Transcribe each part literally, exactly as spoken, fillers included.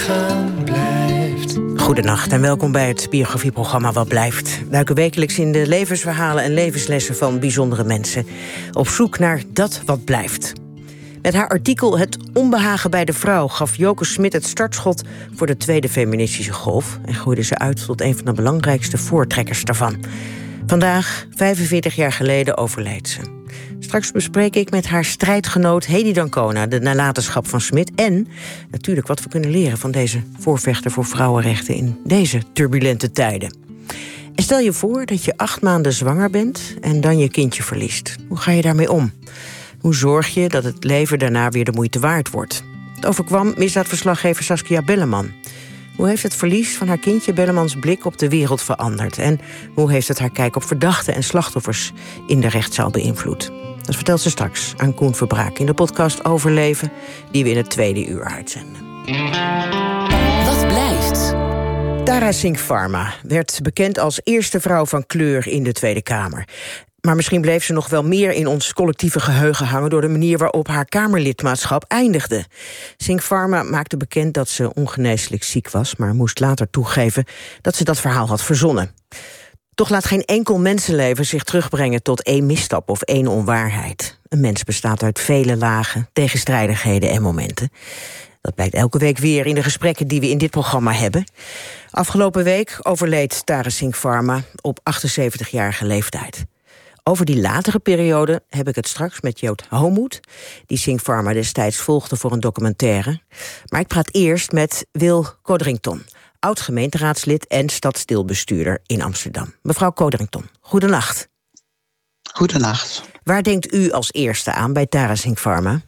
gaan blijft. Goedenacht en welkom bij het biografieprogramma Wat Blijft. We duiken wekelijks in de levensverhalen en levenslessen van bijzondere mensen. Op zoek naar dat wat blijft. Met haar artikel Het onbehagen bij de vrouw gaf Joke Smit het startschot voor de tweede feministische golf en groeide ze uit tot een van de belangrijkste voortrekkers daarvan. Vandaag, vijfenveertig jaar geleden, overleed ze. Straks bespreek ik met haar strijdgenoot Hedy Dancona de nalatenschap van Smit en natuurlijk wat we kunnen leren van deze voorvechter voor vrouwenrechten in deze turbulente tijden. En stel je voor dat je acht maanden zwanger bent en dan je kindje verliest. Hoe ga je daarmee om? Hoe zorg je dat het leven daarna weer de moeite waard wordt? Het overkwam misdaadverslaggever Saskia Belleman. Hoe heeft het verlies van haar kindje Bellemans blik op de wereld veranderd? En hoe heeft het haar kijk op verdachten en slachtoffers in de rechtszaal beïnvloed? Dat vertelt ze straks aan Koen Verbraak in de podcast Overleven, die we in het tweede uur uitzenden. Wat blijft? Tara Singh Varma werd bekend als eerste vrouw van kleur in de Tweede Kamer. Maar misschien bleef ze nog wel meer in ons collectieve geheugen hangen door de manier waarop haar Kamerlidmaatschap eindigde. Singh Varma maakte bekend dat ze ongeneeslijk ziek was, maar moest later toegeven dat ze dat verhaal had verzonnen. Toch laat geen enkel mensenleven zich terugbrengen tot één misstap of één onwaarheid. Een mens bestaat uit vele lagen, tegenstrijdigheden en momenten. Dat blijkt elke week weer in de gesprekken die we in dit programma hebben. Afgelopen week overleed Tara Singh Varma op achtenzeventigjarige leeftijd. Over die latere periode heb ik het straks met Jood Homoed, die Singh Varma destijds volgde voor een documentaire. Maar ik praat eerst met Wil Codrington, oud-gemeenteraadslid en stadsdeelbestuurder in Amsterdam. Mevrouw Codrington, goedenacht. Goedenacht. Waar denkt u als eerste aan bij Tara Singh Varma?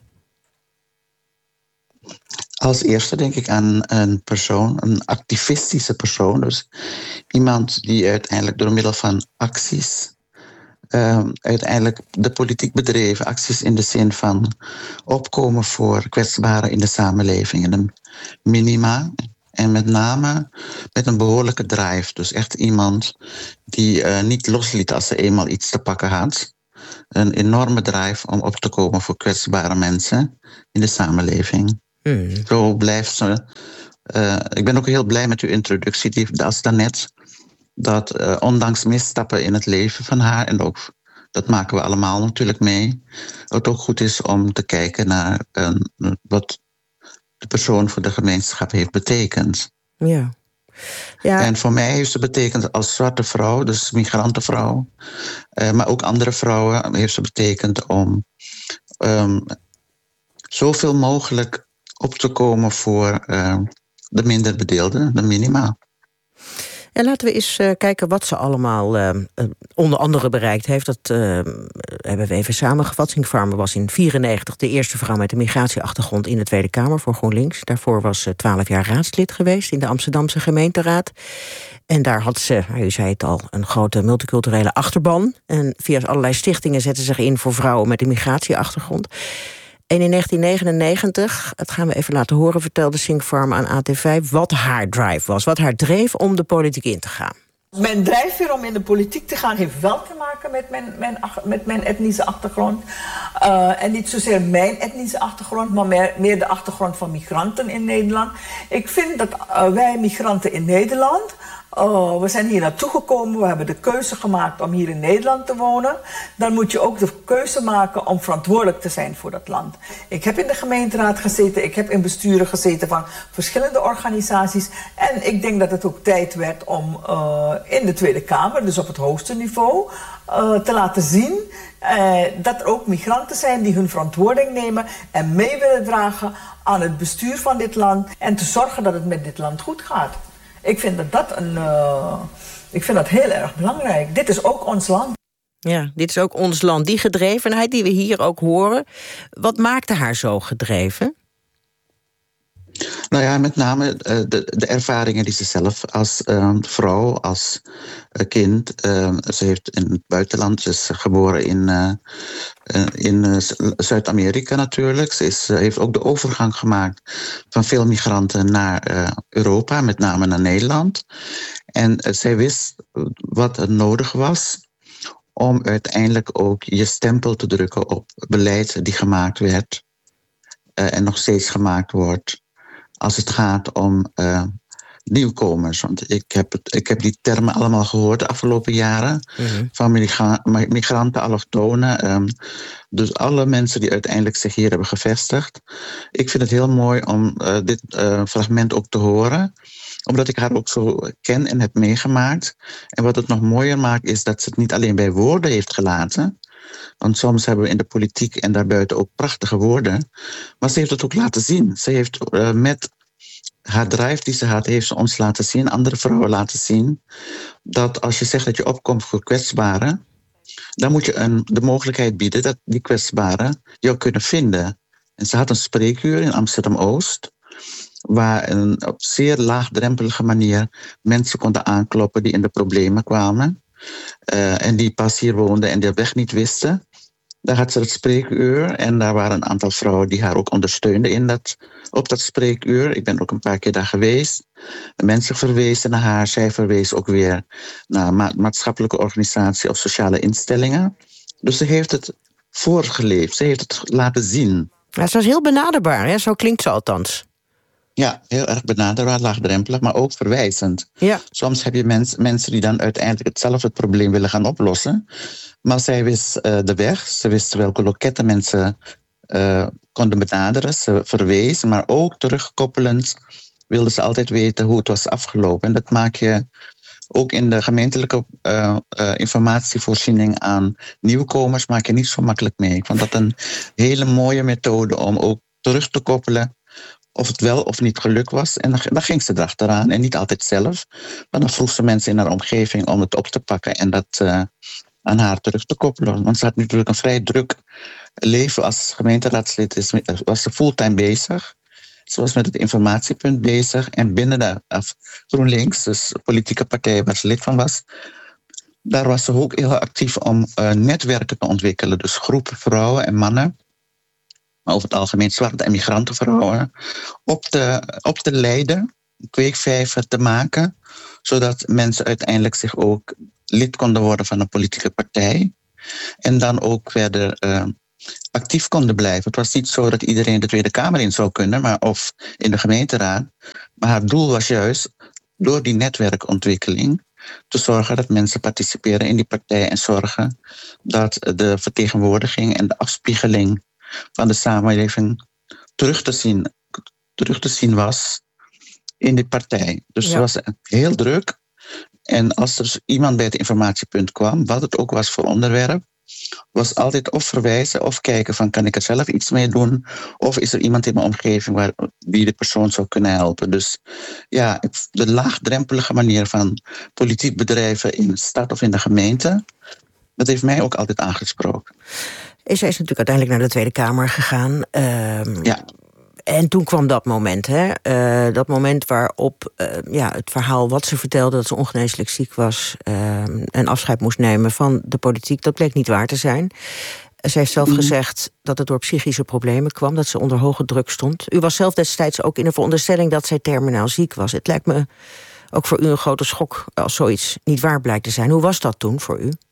Als eerste denk ik aan een persoon, een activistische persoon. Dus iemand die uiteindelijk door middel van acties Uh, uiteindelijk de politiek bedreven, acties in de zin van opkomen voor kwetsbaren in de samenleving en een minima. En met name met een behoorlijke drive. Dus echt iemand die uh, niet losliet als ze eenmaal iets te pakken had. Een enorme drive om op te komen voor kwetsbare mensen in de samenleving. Mm. Zo blijft ze. Uh, ik ben ook heel blij met uw introductie, die als daarnet. Dat uh, ondanks misstappen in het leven van haar, en ook dat maken we allemaal natuurlijk mee, het ook goed is om te kijken naar uh, wat de persoon voor de gemeenschap heeft betekend. Ja. Ja. En voor mij heeft ze betekend als zwarte vrouw, dus migrantenvrouw, uh, maar ook andere vrouwen heeft ze betekend om um, zoveel mogelijk op te komen voor uh, de minder bedeelden, de minima. En laten we eens uh, kijken wat ze allemaal uh, onder andere bereikt heeft. Dat uh, hebben we even samengevat. Singh Varma was in negentien vierennegentig de eerste vrouw met een migratieachtergrond in de Tweede Kamer voor GroenLinks. Daarvoor was ze twaalf jaar raadslid geweest in de Amsterdamse gemeenteraad. En daar had ze, u zei het al, een grote multiculturele achterban. En via allerlei stichtingen zette ze zich in voor vrouwen met een migratieachtergrond. En in negentien negenennegentig, dat gaan we even laten horen, vertelde Singh Varma aan A T vijf wat haar drive was, wat haar dreef om de politiek in te gaan. Mijn drijfveer om in de politiek te gaan heeft wel te maken met mijn, mijn, met mijn etnische achtergrond. Uh, en niet zozeer mijn etnische achtergrond, maar meer, meer de achtergrond van migranten in Nederland. Ik vind dat uh, wij migranten in Nederland, Uh, we zijn hier naartoe gekomen, we hebben de keuze gemaakt om hier in Nederland te wonen. Dan moet je ook de keuze maken om verantwoordelijk te zijn voor dat land. Ik heb in de gemeenteraad gezeten, ik heb in besturen gezeten van verschillende organisaties. En ik denk dat het ook tijd werd om uh, in de Tweede Kamer, dus op het hoogste niveau, uh, te laten zien uh, dat er ook migranten zijn die hun verantwoording nemen en mee willen dragen aan het bestuur van dit land en te zorgen dat het met dit land goed gaat. Ik vind dat dat een, uh, ik vind dat heel erg belangrijk. Dit is ook ons land. Ja, dit is ook ons land. Die gedrevenheid die we hier ook horen. Wat maakte haar zo gedreven? Nou ja, met name uh, de, de ervaringen die ze zelf als uh, vrouw, als uh, kind... Uh, ze heeft in het buitenland, ze is geboren in, uh, uh, in uh, Zuid-Amerika natuurlijk. Ze is, uh, heeft ook de overgang gemaakt van veel migranten naar uh, Europa, met name naar Nederland. En uh, zij wist wat er nodig was om uiteindelijk ook je stempel te drukken op beleid die gemaakt werd uh, en nog steeds gemaakt wordt. als het gaat om uh, nieuwkomers. Want ik heb, het, ik heb die termen allemaal gehoord de afgelopen jaren. Mm-hmm. Van migra- migranten, allochtonen. Um, dus alle mensen die uiteindelijk zich hier hebben gevestigd. Ik vind het heel mooi om uh, dit uh, fragment ook te horen. Omdat ik haar ook zo ken en heb meegemaakt. En wat het nog mooier maakt is dat ze het niet alleen bij woorden heeft gelaten. Want soms hebben we in de politiek en daarbuiten ook prachtige woorden. Maar ze heeft het ook laten zien. Ze heeft uh, met haar drive die ze had, heeft ze ons laten zien, andere vrouwen laten zien, dat als je zegt dat je opkomt voor kwetsbaren, dan moet je een, de mogelijkheid bieden dat die kwetsbaren jou kunnen vinden. En ze had een spreekuur in Amsterdam-Oost, waar een, op zeer laagdrempelige manier mensen konden aankloppen die in de problemen kwamen. Uh, en die pas hier woonden en de weg niet wisten. Daar had ze het spreekuur en daar waren een aantal vrouwen die haar ook ondersteunden in dat, op dat spreekuur. Ik ben ook een paar keer daar geweest. De mensen verwezen naar haar, zij verwees ook weer naar ma- maatschappelijke organisatie of sociale instellingen. Dus ze heeft het voorgeleefd, ze heeft het laten zien. Ja, ze was heel benaderbaar, hè? Zo klinkt ze althans. Ja, heel erg benaderbaar, laagdrempelig, maar ook verwijzend. Ja. Soms heb je mens, mensen die dan uiteindelijk hetzelfde probleem willen gaan oplossen. Maar zij wist uh, de weg, ze wist welke loketten mensen uh, konden benaderen. Ze verwees, maar ook terugkoppelend wilde ze altijd weten hoe het was afgelopen. En dat maak je ook in de gemeentelijke uh, uh, informatievoorziening aan nieuwkomers maak je niet zo makkelijk mee. Ik vond dat een hele mooie methode om ook terug te koppelen of het wel of niet gelukt was. En dan, dan ging ze erachteraan. En niet altijd zelf. Maar dan vroeg ze mensen in haar omgeving om het op te pakken en dat uh, aan haar terug te koppelen. Want ze had natuurlijk een vrij druk leven als gemeenteraadslid. Is, was ze fulltime bezig. Ze was met het informatiepunt bezig. En binnen de uh, GroenLinks, dus de politieke partij waar ze lid van was, daar was ze ook heel actief om uh, netwerken te ontwikkelen. Dus groepen vrouwen en mannen, maar over het algemeen zwarte en migrantenvrouwen, op te, op te leiden, kweekvijver te maken, zodat mensen uiteindelijk zich ook lid konden worden van een politieke partij. En dan ook verder uh, actief konden blijven. Het was niet zo dat iedereen de Tweede Kamer in zou kunnen, maar of in de gemeenteraad. Maar haar doel was juist, door die netwerkontwikkeling, te zorgen dat mensen participeren in die partij en zorgen dat de vertegenwoordiging en de afspiegeling van de samenleving terug te zien, terug te zien was in die partij. Dus ja. Het was heel druk. En als er iemand bij het informatiepunt kwam, wat het ook was voor onderwerp, was altijd of verwijzen of kijken van kan ik er zelf iets mee doen, of is er iemand in mijn omgeving waar, die de persoon zou kunnen helpen. Dus ja, de laagdrempelige manier van politiek bedrijven in de stad of in de gemeente, dat heeft mij ook altijd aangesproken. Zij is natuurlijk uiteindelijk naar de Tweede Kamer gegaan. Uh, ja. En toen kwam dat moment, hè? Uh, dat moment waarop uh, ja, het verhaal wat ze vertelde, dat ze ongeneeslijk ziek was, uh, en afscheid moest nemen van de politiek, dat bleek niet waar te zijn. Ze heeft zelf mm. gezegd dat het door psychische problemen kwam, dat ze onder hoge druk stond. U was zelf destijds ook in de veronderstelling dat zij terminaal ziek was. Het lijkt me ook voor u een grote schok als zoiets niet waar blijkt te zijn. Hoe was dat toen voor u?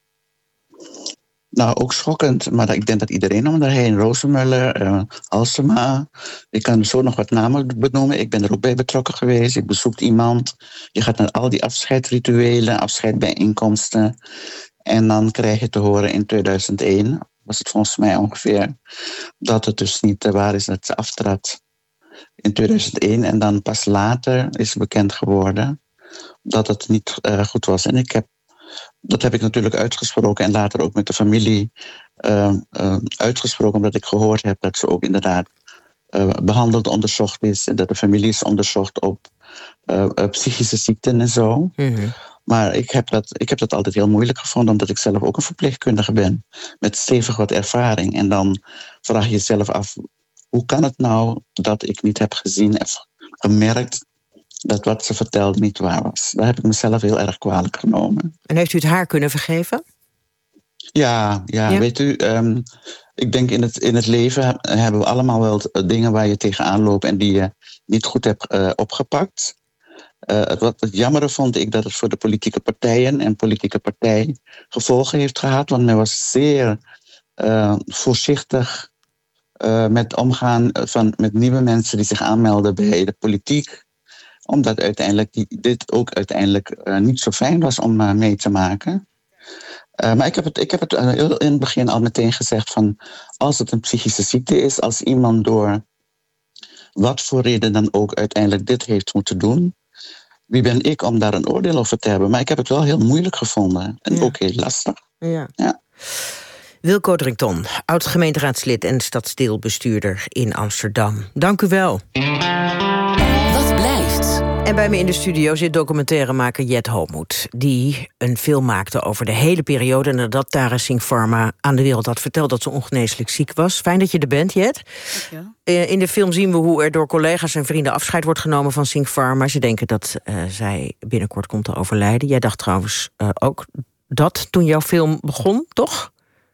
Nou, ook schokkend, maar ik denk dat iedereen om daarheen, Rozenmuller, uh, Halsema, ik kan er zo nog wat namen benoemen. Ik ben er ook bij betrokken geweest. Ik bezoek iemand. Je gaat naar al die afscheidsrituelen, afscheidbijeenkomsten. En dan krijg je te horen in tweeduizend één, was het volgens mij ongeveer, dat het dus niet waar is dat ze aftrad in tweeduizend één. En dan pas later is bekend geworden dat het niet uh, goed was. En ik heb Dat heb ik natuurlijk uitgesproken en later ook met de familie uh, uh, uitgesproken, omdat ik gehoord heb dat ze ook inderdaad uh, behandeld, onderzocht is, en dat de familie is onderzocht op uh, uh, psychische ziekten en zo. Mm-hmm. Maar ik heb, dat, ik heb dat altijd heel moeilijk gevonden, omdat ik zelf ook een verpleegkundige ben, met stevig wat ervaring. En dan vraag je jezelf af, hoe kan het nou dat ik niet heb gezien en gemerkt dat wat ze vertelde niet waar was. Daar heb ik mezelf heel erg kwalijk genomen. En heeft u het haar kunnen vergeven? Ja, ja, ja. Weet u, um, ik denk in het, in het leven hebben we allemaal wel dingen waar je tegenaan loopt en die je niet goed hebt uh, opgepakt. Uh, wat het jammere vond ik dat het voor de politieke partijen en politieke partij gevolgen heeft gehad, want men was zeer uh, voorzichtig uh, met omgaan van, met nieuwe mensen die zich aanmelden bij de politiek. Omdat uiteindelijk die, dit ook uiteindelijk uh, niet zo fijn was om uh, mee te maken. Uh, maar ik heb het, ik heb het uh, heel in het begin al meteen gezegd van, als het een psychische ziekte is, als iemand door wat voor reden dan ook uiteindelijk dit heeft moeten doen, wie ben ik om daar een oordeel over te hebben? Maar ik heb het wel heel moeilijk gevonden en ja. ook heel lastig. Ja. Ja. Wilco Drington, oud-gemeenteraadslid en stadsdeelbestuurder in Amsterdam. Dank u wel. Wat blijft? En bij me in de studio zit documentairemaker Jet Hoogmoed, die een film maakte over de hele periode nadat Tara Singh Varma aan de wereld had verteld dat ze ongeneeslijk ziek was. Fijn dat je er bent, Jet. Uh, in de film zien we hoe er door collega's en vrienden afscheid wordt genomen van Singh Varma. Ze denken dat uh, zij binnenkort komt te overlijden. Jij dacht trouwens uh, ook dat toen jouw film begon, toch?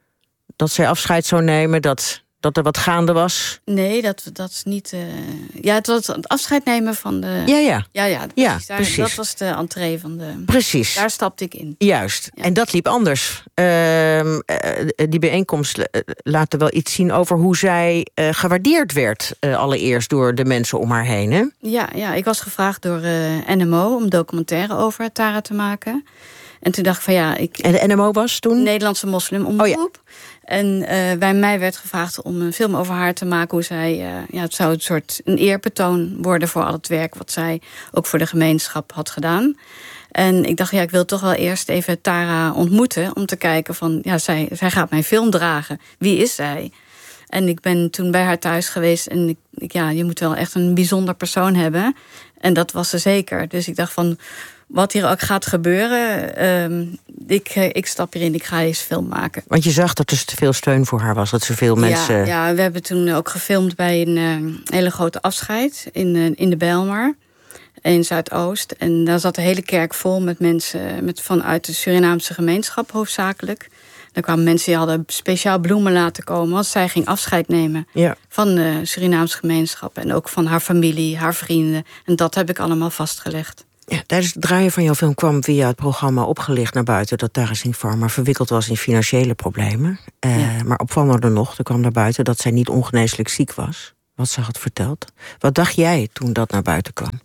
Dat zij afscheid zou nemen, dat, dat er wat gaande was? Nee, dat, dat is niet... Uh... Ja, het was het afscheid nemen van de... Ja, ja. Ja, ja, precies. ja Daar, precies. Dat was de entree van de... Precies. Daar stapte ik in. Juist. Ja. En dat liep anders. Uh, uh, die bijeenkomst uh, laat er wel iets zien over hoe zij uh, gewaardeerd werd, uh, allereerst door de mensen om haar heen, hè? Ja, ja, ik was gevraagd door uh, N M O om documentaire over Tara te maken. En toen dacht ik van ja... Ik, en de N M O was toen? Nederlandse moslimomroep. Oh, ja. En uh, bij mij werd gevraagd om een film over haar te maken. Hoe zij, uh, ja, het zou een soort een eerbetoon worden voor al het werk wat zij ook voor de gemeenschap had gedaan. En ik dacht, ja, ik wil toch wel eerst even Tara ontmoeten om te kijken van, ja, zij, zij gaat mijn film dragen. Wie is zij? En ik ben toen bij haar thuis geweest en ik, ik, ja, je moet wel echt een bijzonder persoon hebben. En dat was ze zeker. Dus ik dacht van, wat hier ook gaat gebeuren, um, ik, ik stap hierin, ik ga deze film maken. Want je zag dat er te veel steun voor haar was, dat ze veel mensen... Ja, ja, we hebben toen ook gefilmd bij een uh, hele grote afscheid in, uh, in de Bijlmer, in Zuidoost. En daar zat de hele kerk vol met mensen met, vanuit de Surinaamse gemeenschap hoofdzakelijk. Er kwamen mensen die hadden speciaal bloemen laten komen, want zij ging afscheid nemen ja. van de Surinaamse gemeenschap. En ook van haar familie, haar vrienden. En dat heb ik allemaal vastgelegd. Ja, tijdens het draaien van jouw film kwam via het programma Opgelicht naar buiten dat Tara Singh Varma verwikkeld was in financiële problemen. Uh, ja. Maar opvallender nog, er kwam naar buiten dat zij niet ongeneeslijk ziek was. Wat ze had verteld. Wat dacht jij toen dat naar buiten kwam?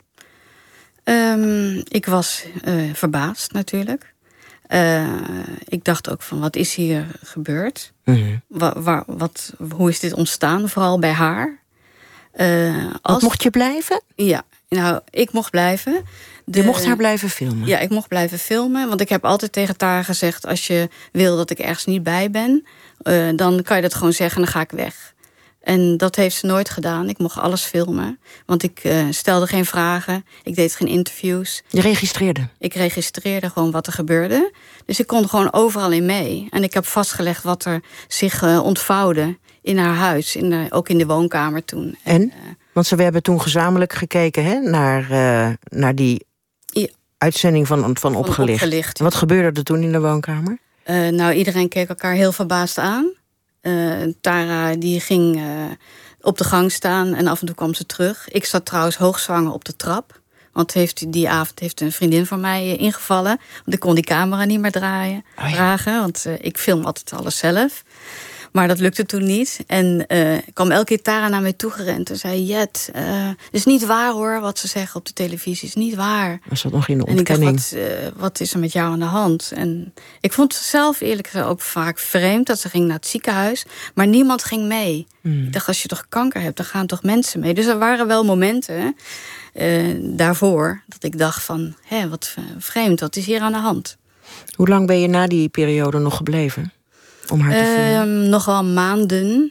Um, ik was uh, verbaasd natuurlijk. Uh, ik dacht ook van, wat is hier gebeurd? Mm-hmm. Wa- wa- wat, hoe is dit ontstaan, vooral bij haar? Uh, als... Wat, mocht je blijven? Ja, nou, ik mocht blijven. De... Je mocht haar blijven filmen? Ja, ik mocht blijven filmen. Want ik heb altijd tegen Tara gezegd, als je wil dat ik ergens niet bij ben, uh, dan kan je dat gewoon zeggen en dan ga ik weg. En dat heeft ze nooit gedaan. Ik mocht alles filmen. Want ik uh, stelde geen vragen. Ik deed geen interviews. Je registreerde? Ik registreerde gewoon wat er gebeurde. Dus ik kon er gewoon overal in mee. En ik heb vastgelegd wat er zich uh, ontvouwde in haar huis. In de, ook in de woonkamer toen. En? Uh, Want ze, we hebben toen gezamenlijk gekeken hè, naar, uh, naar die ja. uitzending van, van, van Opgelicht. Opgelicht. Wat gebeurde er toen in de woonkamer? Uh, nou, iedereen keek elkaar heel verbaasd aan. Uh, Tara die ging uh, op de gang staan en af en toe kwam ze terug. Ik zat trouwens hoogzwanger op de trap. Want heeft, die avond heeft een vriendin van mij uh, ingevallen. Want ik kon die camera niet meer draaien, oh ja. dragen. Want uh, ik film altijd alles zelf. Maar dat lukte toen niet. En uh, kwam elke keer Tara naar mij toegerend en zei, Jet, uh, het is niet waar hoor, wat ze zeggen op de televisie. Het is niet waar. Was dat nog in de ontkenning? En ik dacht, wat, uh, wat is er met jou aan de hand? En ik vond het zelf eerlijk gezegd ook vaak vreemd dat ze ging naar het ziekenhuis. Maar niemand ging mee. Hmm. Ik dacht, als je toch kanker hebt, dan gaan toch mensen mee. Dus er waren wel momenten uh, daarvoor dat ik dacht van, hé, wat vreemd, wat is hier aan de hand? Hoe lang ben je na die periode nog gebleven? Om haar te filmen? Uh, nog wel maanden.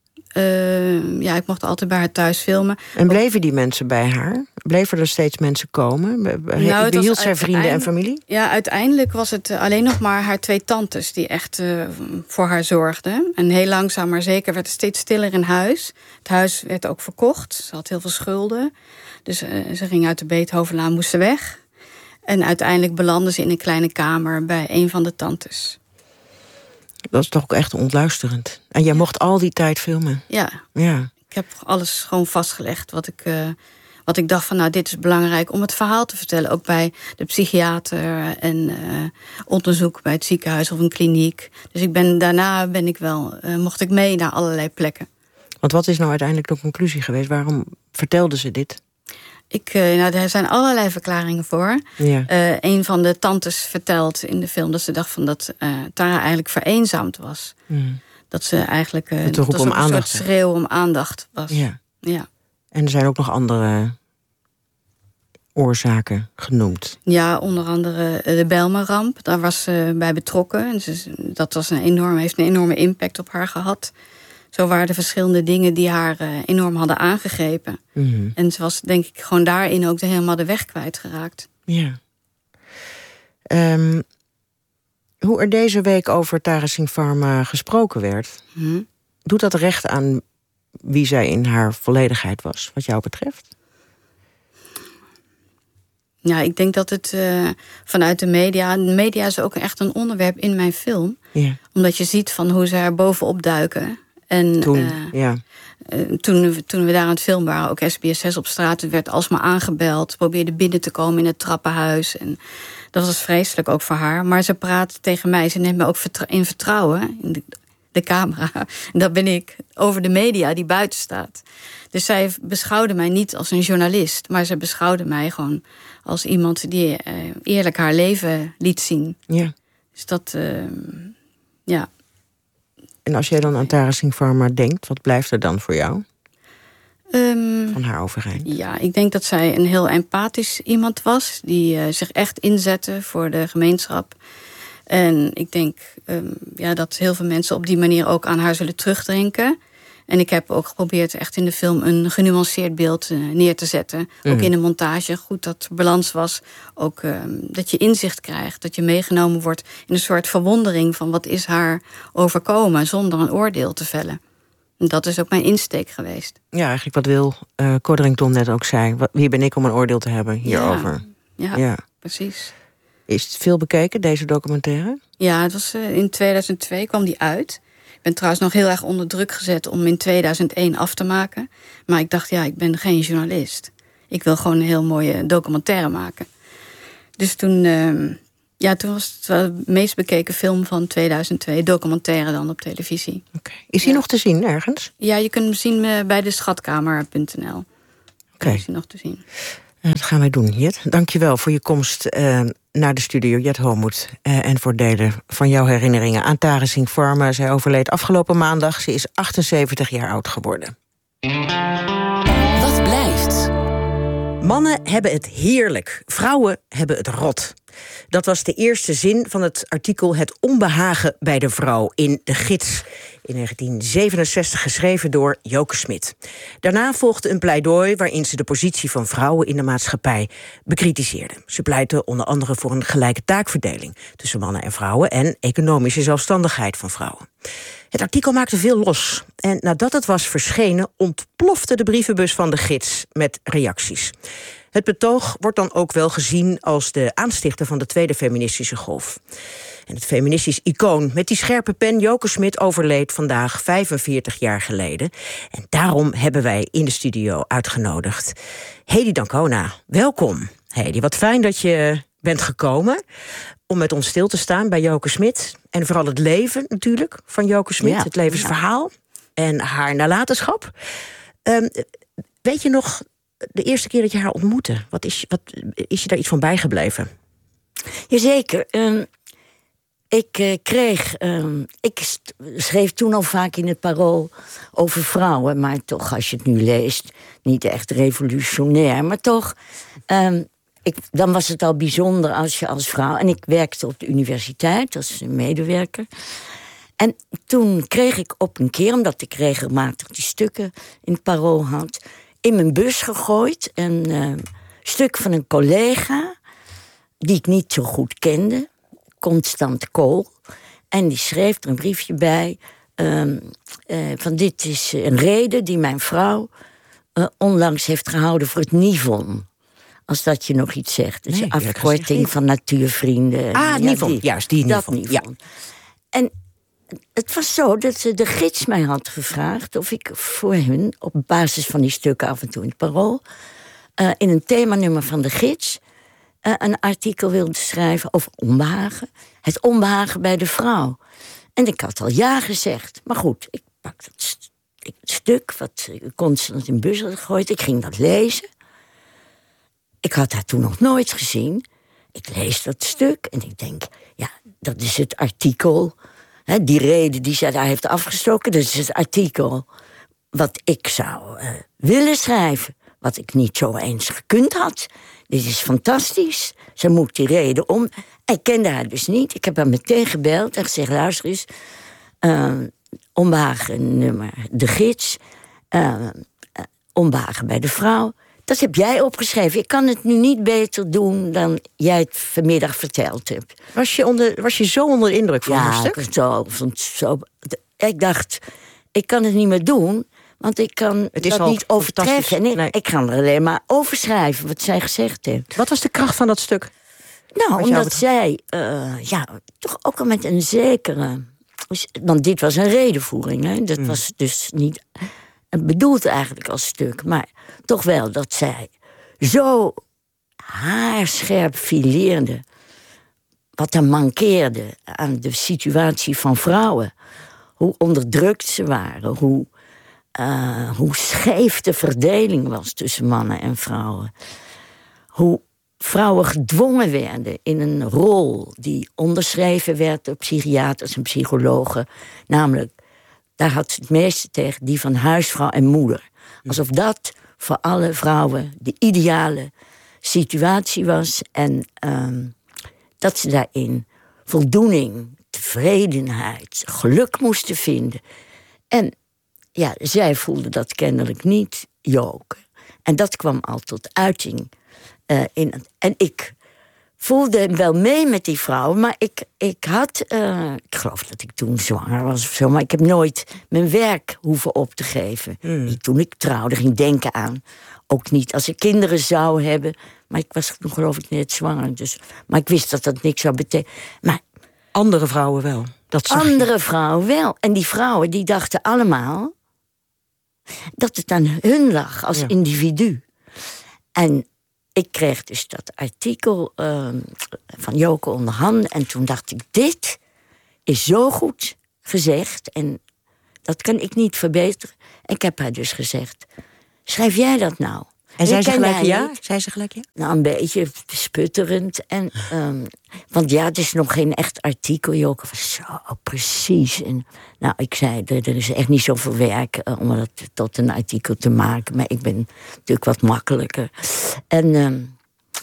Uh, ja, ik mocht altijd bij haar thuis filmen. En bleven die mensen bij haar? Bleven er steeds mensen komen? Nou, Behield zij vrienden en familie? Ja, uiteindelijk was het alleen nog maar haar twee tantes die echt uh, voor haar zorgden. En heel langzaam maar zeker werd het steeds stiller in huis. Het huis werd ook verkocht. Ze had heel veel schulden. Dus uh, ze ging uit de Beethovenlaan, moest ze weg. En uiteindelijk belandde ze in een kleine kamer bij een van de tantes. Dat is toch ook echt ontluisterend. En jij ja. mocht al die tijd filmen. Ja. ja. Ik heb alles gewoon vastgelegd. Wat ik, uh, wat ik dacht van, nou, dit is belangrijk om het verhaal te vertellen. Ook bij de psychiater en uh, onderzoek bij het ziekenhuis of een kliniek. Dus ik ben, daarna ben ik wel, uh, mocht ik mee naar allerlei plekken. Want wat is nou uiteindelijk de conclusie geweest? Waarom vertelde ze dit? Ik, uh, nou, er zijn allerlei verklaringen voor. Ja. Uh, een van de tantes vertelt in de film dat ze dacht van dat uh, Tara eigenlijk vereenzaamd was. Hmm. Dat ze eigenlijk uh, dat dat om een aandacht. soort schreeuw om aandacht was. Ja. Ja. En er zijn ook nog andere oorzaken genoemd. Ja, onder andere de Bijlmerramp. Daar was ze bij betrokken. En ze, dat was een enorm, heeft een enorme impact op haar gehad. Zo waren er verschillende dingen die haar uh, enorm hadden aangegrepen. Mm-hmm. En ze was denk ik gewoon daarin ook de helemaal de weg kwijtgeraakt. Ja. Um, hoe er deze week over Tara Singh Varma gesproken werd... Mm-hmm. doet dat recht aan wie zij in haar volledigheid was, wat jou betreft? Ja, ik denk dat het uh, vanuit de media... De media is ook echt een onderwerp in mijn film. Ja. Omdat je ziet van hoe ze er bovenop duiken. En toen, uh, ja. uh, toen, toen we daar aan het filmen waren, ook S B S zes op straat... het werd alsmaar aangebeld, probeerde binnen te komen in het trappenhuis. En dat was vreselijk ook voor haar. Maar ze praat tegen mij, ze neemt me ook vertr- in vertrouwen... in de, de camera, en dat ben ik, over de media die buiten staat. Dus zij beschouwde mij niet als een journalist... maar ze beschouwde mij gewoon als iemand die uh, eerlijk haar leven liet zien. Ja. Dus dat, uh, ja... En als jij dan aan Tara Singh Varma denkt, wat blijft er dan voor jou? Um, van haar overheid? Ja, ik denk dat zij een heel empathisch iemand was... die uh, zich echt inzette voor de gemeenschap. En ik denk um, ja, dat heel veel mensen op die manier ook aan haar zullen terugdenken. En ik heb ook geprobeerd echt in de film een genuanceerd beeld uh, neer te zetten. Mm. Ook in de montage, goed dat er balans was. Ook um, dat je inzicht krijgt, dat je meegenomen wordt... in een soort verwondering van wat is haar overkomen... zonder een oordeel te vellen. En dat is ook mijn insteek geweest. Ja, eigenlijk wat Wil uh, Codrington net ook zei. Wat, wie ben ik om een oordeel te hebben hierover? Ja, ja, ja. Precies. Is het veel bekeken, deze documentaire? Ja, het was, uh, in tweeduizend twee kwam die uit... Ik ben trouwens nog heel erg onder druk gezet om in tweeduizend één af te maken. Maar ik dacht, ja, ik ben geen journalist. Ik wil gewoon een heel mooie documentaire maken. Dus toen, uh, ja, toen was het wel de meest bekeken film van tweeduizend twee. Documentaire dan op televisie. Okay. Is hij ja. nog te zien ergens? Ja, je kunt hem zien uh, bij de schatkamer punt n l. Oké. Okay. Is hij nog te zien. Uh, dat gaan wij doen, Jet. Dank je wel voor je komst uh, naar de studio, Jet Homoet. Uh, en voor het delen van jouw herinneringen aan Tara Singh Varma. Zij overleed afgelopen maandag. Ze is achtenzeventig jaar oud geworden. Wat blijft? Mannen hebben het heerlijk. Vrouwen hebben het rot. Dat was de eerste zin van het artikel Het onbehagen bij de vrouw in De Gids. In negentien zevenenzestig geschreven door Joke Smit. Daarna volgde een pleidooi waarin ze de positie van vrouwen in de maatschappij bekritiseerde. Ze pleitte onder andere voor een gelijke taakverdeling tussen mannen en vrouwen en economische zelfstandigheid van vrouwen. Het artikel maakte veel los. En nadat het was verschenen ontplofte de brievenbus van De Gids met reacties. Het betoog wordt dan ook wel gezien als de aanstichter van de tweede feministische golf. En het feministisch icoon met die scherpe pen Joke Smit overleed vandaag vijfenveertig jaar geleden. En daarom hebben wij in de studio uitgenodigd Hedy Dancona. Welkom, Hedy. Wat fijn dat je bent gekomen om met ons stil te staan bij Joke Smit. En vooral het leven natuurlijk van Joke Smit, ja, het levensverhaal ja. en haar nalatenschap. Um, weet je nog de eerste keer dat je haar ontmoette? Wat is, wat, is je daar iets van bijgebleven? Jazeker. Um, ik uh, kreeg... Um, ik st- schreef toen al vaak in het Parool over vrouwen, maar toch, als je het nu leest, niet echt revolutionair, maar toch... Um, Ik, dan was het al bijzonder als je als vrouw... En ik werkte op de universiteit als medewerker. En toen kreeg ik op een keer, omdat ik regelmatig die stukken in het Parool had, in mijn bus gegooid een uh, stuk van een collega die ik niet zo goed kende, Constant Kool. En die schreef er een briefje bij um, uh, van dit is een reden die mijn vrouw uh, onlangs heeft gehouden voor het Nivon. Als dat je nog iets zegt. Dus nee, afkorting van Natuurvrienden. Ah, ja, Nivon. Die, juist, die Nivon. Nivon. Ja. En het was zo dat de gids mij had gevraagd of ik voor hun, op basis van die stukken af en toe in het Parool, uh, in een themanummer van de gids uh, een artikel wilde schrijven over onbehagen. Het onbehagen bij de vrouw. En ik had al ja gezegd. Maar goed, ik pak dat het stuk wat Constantin Bus had gegooid. Ik ging dat lezen. Ik had haar toen nog nooit gezien. Ik lees dat stuk en ik denk, ja, dat is het artikel. Hè, die reden die zij daar heeft afgestoken, dat is het artikel wat ik zou uh, willen schrijven. Wat ik niet zo eens gekund had. Dit is fantastisch. Ze moet die reden om. Ik kende haar dus niet. Ik heb haar meteen gebeld en gezegd, luister eens, uh, onbehagen nummer de gids, uh, uh, onbehagen bij de vrouw. Dat heb jij opgeschreven. Ik kan het nu niet beter doen dan jij het vanmiddag verteld hebt. Was je, onder, was je zo onder de indruk van ja, haar stuk? Ik, zo, vond zo, ik dacht, ik kan het niet meer doen, want ik kan het is dat niet overtreffen. En ik, nee. ik kan er alleen maar overschrijven wat zij gezegd heeft. Wat was de kracht van dat stuk? Nou, Wat omdat zij, uh, ja, toch ook al met een zekere... Want dit was een redenvoering, hè. Dat mm. was dus niet bedoeld eigenlijk als stuk, maar toch wel dat zij zo haarscherp fileerde wat er mankeerde aan de situatie van vrouwen. Hoe onderdrukt ze waren, hoe, uh, hoe scheef de verdeling was tussen mannen en vrouwen. Hoe vrouwen gedwongen werden in een rol die onderschreven werd door psychiaters en psychologen. Namelijk, daar had ze het meeste tegen, die van huisvrouw en moeder. Alsof dat voor alle vrouwen de ideale situatie was. En um, dat ze daarin voldoening, tevredenheid, geluk moesten vinden. En ja, zij voelde dat kennelijk niet, Joke. En dat kwam al tot uiting. Uh, in, en ik voelde wel mee met die vrouw, maar ik, ik had... Uh, ik geloof dat ik toen zwanger was of zo, maar ik heb nooit mijn werk hoeven op te geven. Mm. Niet toen ik trouwde, ging denken aan. Ook niet als ik kinderen zou hebben. Maar ik was toen geloof ik net zwanger. Dus, maar ik wist dat dat niks zou betekenen. Maar andere vrouwen wel. Dat zag andere je. vrouwen wel. En die vrouwen die dachten allemaal dat het aan hun lag als ja. individu. En ik kreeg dus dat artikel uh, van Joke onder handen. En toen dacht ik, dit is zo goed gezegd. En dat kan ik niet verbeteren. En ik heb haar dus gezegd, schrijf jij dat nou? En zei ze gelijk ja? Zei ze gelijk ja? Nou, een beetje sputterend. En, um, want ja, het is nog geen echt artikel. Joke was zo precies. En, nou, ik zei, er, er is echt niet zoveel werk uh, om dat tot een artikel te maken. Maar ik ben natuurlijk wat makkelijker. En um,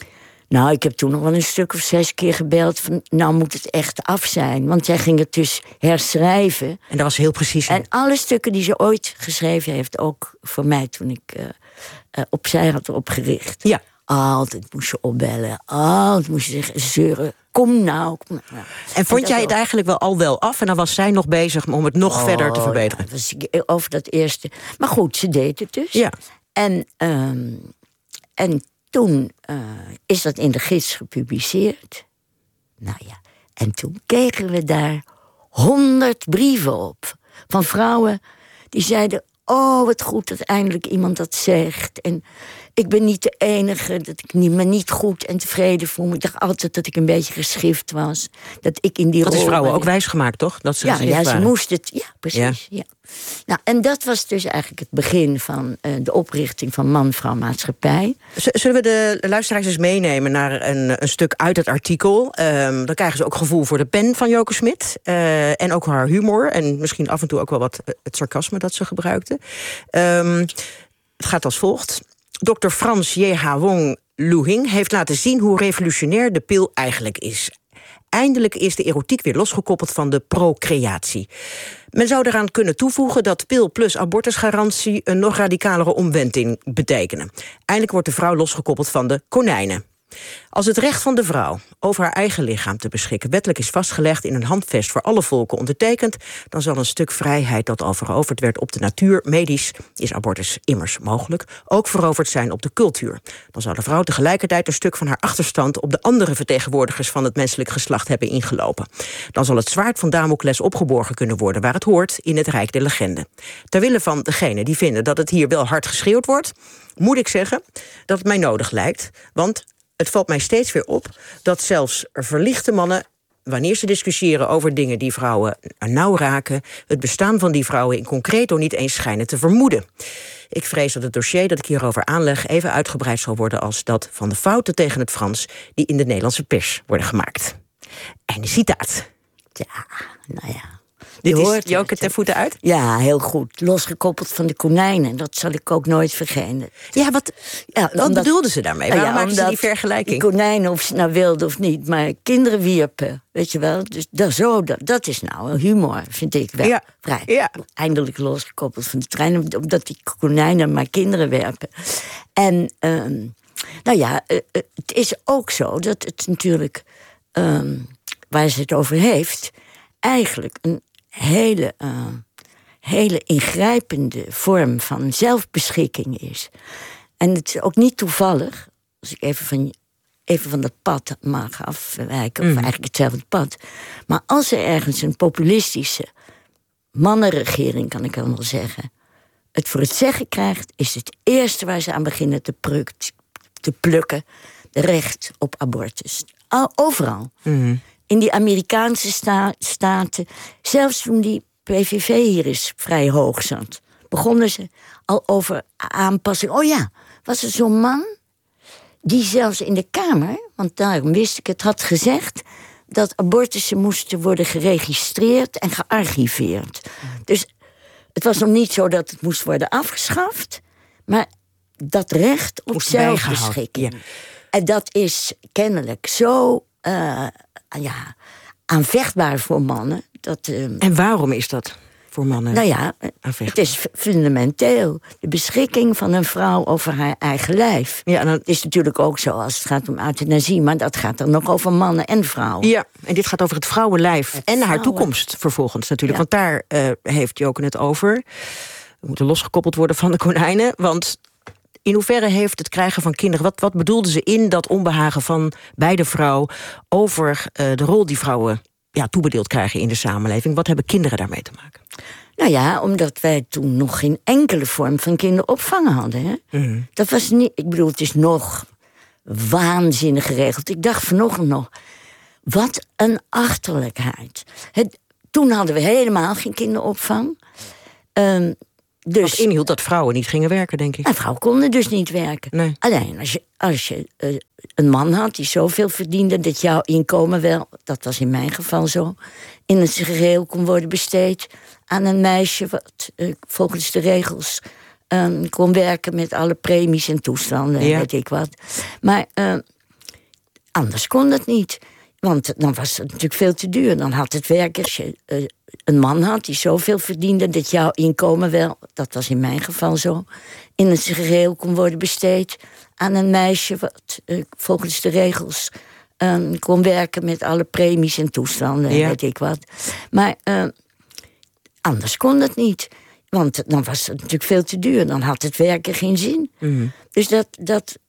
nou, ik heb toen nog wel een stuk of zes keer gebeld van, nou moet het echt af zijn. Want zij ging het dus herschrijven. En dat was heel precies. En alle stukken die ze ooit geschreven heeft, ook voor mij toen ik uh, uh, opzij had opgericht. Ja. Altijd moest je opbellen, altijd moest je zeggen, zeuren, kom nou. Kom nou. En vond en jij het eigenlijk wel al wel af? En dan was zij nog bezig om het nog oh, verder te verbeteren? Ja, was ik over dat eerste. Maar goed, ze deed het dus. Ja. En, um, en toen uh, is dat in de gids gepubliceerd. Nou ja, en toen kregen we daar honderd brieven op. Van vrouwen die zeiden, oh, wat goed dat eindelijk iemand dat zegt. En ik ben niet de enige, dat ik me niet goed en tevreden voel. Ik dacht altijd dat ik een beetje geschift was. Dat ik in die dat rol... is vrouwen waarin... ook wijsgemaakt, toch? Dat ze ja, ja, ze moest het... Ja, precies. Ja. Ja. Nou, en dat was dus eigenlijk het begin van uh, de oprichting van Man-Vrouw Maatschappij. Zullen we de luisteraars eens meenemen naar een, een stuk uit het artikel? Um, dan krijgen ze ook gevoel voor de pen van Joke Smit. Uh, en ook haar humor. En misschien af en toe ook wel wat het sarcasme dat ze gebruikte. Um, het gaat als volgt. dokter Frans J H Wong Luhing heeft laten zien hoe revolutionair de pil eigenlijk is. Eindelijk is de erotiek weer losgekoppeld van de procreatie. Men zou eraan kunnen toevoegen dat pil plus abortusgarantie een nog radicalere omwenteling betekenen. Eindelijk wordt de vrouw losgekoppeld van de konijnen. Als het recht van de vrouw over haar eigen lichaam te beschikken wettelijk is vastgelegd in een handvest voor alle volken ondertekend, dan zal een stuk vrijheid dat al veroverd werd op de natuur, medisch is abortus immers mogelijk, ook veroverd zijn op de cultuur. Dan zal de vrouw tegelijkertijd een stuk van haar achterstand op de andere vertegenwoordigers van het menselijk geslacht hebben ingelopen. Dan zal het zwaard van Damocles opgeborgen kunnen worden waar het hoort, in het rijk der legende. Terwille van degenen die vinden dat het hier wel hard geschreeuwd wordt, moet ik zeggen dat het mij nodig lijkt, want het valt mij steeds weer op dat zelfs verlichte mannen wanneer ze discussiëren over dingen die vrouwen nauw raken, het bestaan van die vrouwen in concreto niet eens schijnen te vermoeden. Ik vrees dat het dossier dat ik hierover aanleg even uitgebreid zal worden als dat van de fouten tegen het Frans die in de Nederlandse pers worden gemaakt. Einde citaat. Ja, nou ja. Dit Je is hoort Joke het, ten voeten uit? Ja, heel goed. Losgekoppeld van de konijnen. Dat zal ik ook nooit vergeten. Ja, wat, Ja, wat omdat- bedoelden ze daarmee? Nou Waarom ja, maakten ze die omdat vergelijking? Die konijnen, of ze nou wilden of niet, maar kinderen wierpen. Weet je wel? Dus dat, zo, dat, dat is nou een humor, vind ik wel. Ja, Vrij. ja. Eindelijk losgekoppeld van de trein, omdat die konijnen maar kinderen werpen. En, ehm, nou ja, eh, eh, het is ook zo dat het natuurlijk, ehm, waar ze het over heeft, eigenlijk een hele, uh, hele ingrijpende vorm van zelfbeschikking is. En het is ook niet toevallig, als ik even van, even van dat pad mag afwijken, of Mm. eigenlijk hetzelfde pad. Maar als er ergens een populistische mannenregering, kan ik wel zeggen, het voor het zeggen krijgt, is het eerste waar ze aan beginnen te, pruk, te plukken de recht op abortus. Al, overal. Mm. In die Amerikaanse sta- staten, zelfs toen die P V V hier eens vrij hoog zat, begonnen ze al over aanpassing. Oh ja, was er zo'n man die zelfs in de Kamer, want daarom wist ik het, had gezegd dat abortussen moesten worden geregistreerd en gearchiveerd. Dus het was nog niet zo dat het moest worden afgeschaft, maar dat recht op Moest zelfbeschikking. bijgehouden, En dat is kennelijk zo uh, ja, aanvechtbaar voor mannen. Dat, uh, En waarom is dat voor mannen? nou ja, aanvechtbaar? het is f- fundamenteel. De beschikking van een vrouw over haar eigen lijf. Ja, en dan- Het is natuurlijk ook zo als het gaat om euthanasie, maar dat gaat dan nog over mannen en vrouwen. Ja, en dit gaat over het vrouwenlijf Het en haar vrouwen- toekomst vervolgens natuurlijk. Ja. Want daar uh, heeft Joke het over. We moeten losgekoppeld worden van de konijnen. Want in hoeverre heeft het krijgen van kinderen, Wat, wat bedoelde ze in dat onbehagen van bij de vrouw over uh, de rol die vrouwen ja, toebedeeld krijgen in de samenleving? Wat hebben kinderen daarmee te maken? Nou ja, omdat wij toen nog geen enkele vorm van kinderopvang hadden. Hè? Mm. Dat was niet, ik bedoel, het is nog waanzinnig geregeld. Ik dacht vanochtend nog, wat een achterlijkheid. Het, toen hadden we helemaal geen kinderopvang. Um, Wat dus, inhield dat vrouwen niet gingen werken, denk ik. en vrouwen konden dus niet werken. Nee. Alleen als je, als je uh, een man had die zoveel verdiende dat jouw inkomen wel, dat was in mijn geval zo, in het geheel kon worden besteed aan een meisje wat uh, volgens de regels um, kon werken met alle premies en toestanden, Ja. weet ik wat. Maar uh, anders kon het niet. Want dan was het natuurlijk veel te duur. Dan had het werken, als je uh, een man had die zoveel verdiende dat jouw inkomen wel, dat was in mijn geval zo, in het geheel kon worden besteed aan een meisje wat uh, volgens de regels um, kon werken met alle premies en toestanden, Ja. weet ik wat. Maar uh, anders kon het niet. Want dan was het natuurlijk veel te duur. Dan had het werken geen zin. Mm. Dus dat, dat